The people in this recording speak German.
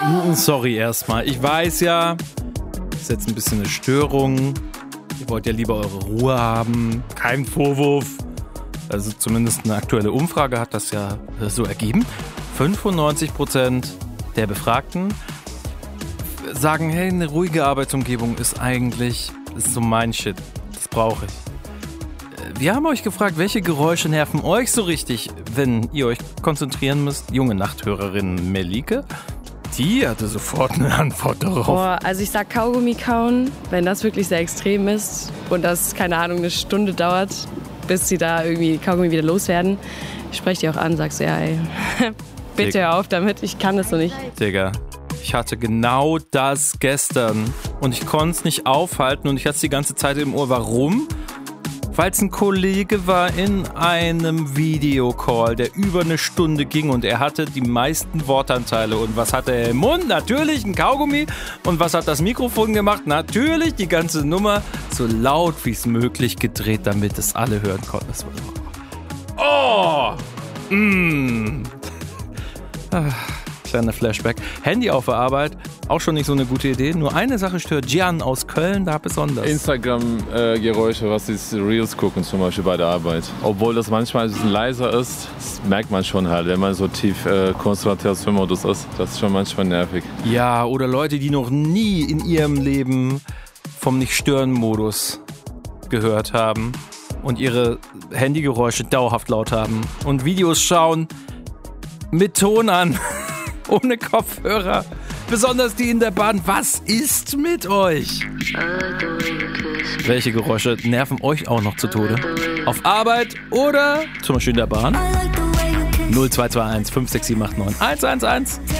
Sorry erstmal. Ich weiß ja, das ist jetzt ein bisschen eine Störung. Ihr wollt ja lieber eure Ruhe haben. Kein Vorwurf. Also zumindest eine aktuelle Umfrage hat das ja so ergeben. 95% der Befragten sagen, hey, eine ruhige Arbeitsumgebung ist so mein Shit. Das brauche ich. Wir haben euch gefragt, welche Geräusche nerven euch so richtig, wenn ihr euch konzentrieren müsst? Junge Nachthörerin Melike, die hatte sofort eine Antwort darauf. Boah, also ich sag Kaugummi kauen, wenn das wirklich sehr extrem ist und das, keine Ahnung, eine Stunde dauert, bis sie da irgendwie Kaugummi wieder loswerden. Ich spreche die auch an, sagst so, ja ey, bitte hör auf damit, ich kann das so nicht. Digga, ich hatte genau das gestern und ich konnte es nicht aufhalten und ich hatte es die ganze Zeit im Ohr. Warum? Weil es ein Kollege war in einem Videocall, der über eine Stunde ging und er hatte die meisten Wortanteile. Und was hatte er im Mund? Natürlich ein Kaugummi. Und was hat das Mikrofon gemacht? Natürlich die ganze Nummer so laut wie es möglich gedreht, damit es alle hören konnten. Das war kleiner Flashback. Handy auf der Arbeit, auch schon nicht so eine gute Idee. Nur eine Sache stört Gian aus Köln da besonders. Instagram-Geräusche, was die Reels gucken zum Beispiel bei der Arbeit. Obwohl das manchmal ein bisschen leiser ist, das merkt man schon halt, wenn man so tief Konzentrationsmodus ist. Das ist schon manchmal nervig. Ja, oder Leute, die noch nie in ihrem Leben vom Nicht-Stören-Modus gehört haben und ihre Handygeräusche dauerhaft laut haben und Videos schauen mit Ton an. Ohne Kopfhörer. Besonders die in der Bahn. Was ist mit euch? Welche Geräusche nerven euch auch noch zu Tode? Auf Arbeit oder zum Beispiel in der Bahn? 0221 56789 111.